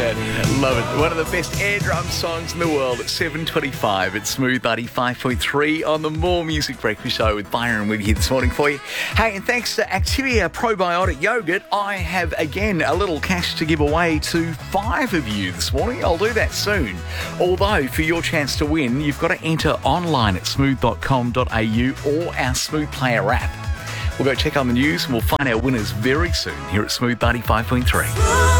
that. Love it. One of the best air drum songs in the world at 7:25. It's Smooth 95.3 on the More Music Breakfast Show with Byron with you this morning for you. Hey, and thanks to Activia Probiotic Yogurt, I have again a little cash to give away to 5 of you this morning. I'll do that soon. Although, for your chance to win, you've got to enter online at smooth.com.au or our Smooth Player app. We'll go check on the news and we'll find our winners very soon here at Smooth 95.3.